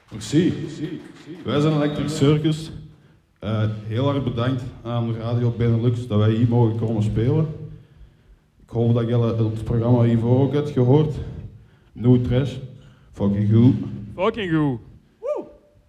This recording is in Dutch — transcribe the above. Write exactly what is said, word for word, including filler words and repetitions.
Merci. Wij zijn Electric Circus. Uh, heel erg bedankt aan Radio Benelux dat wij hier mogen komen spelen. Ik hoop dat je het programma hiervoor ook hebt gehoord. No Trash. Fucking goed. Fucking goed.